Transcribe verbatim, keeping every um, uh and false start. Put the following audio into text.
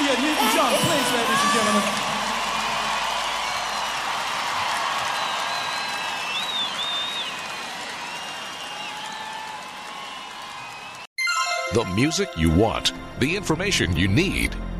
yet. Newton John, please, ladies and gentlemen. The music you want, the information you need.